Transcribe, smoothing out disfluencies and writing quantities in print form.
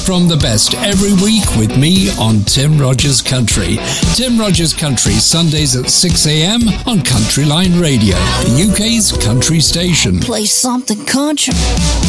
from the best every week with me on Tim Rogers Country. Tim Rogers Country, Sundays at 6 a.m. on Country Line Radio, the UK's country station. Play something country.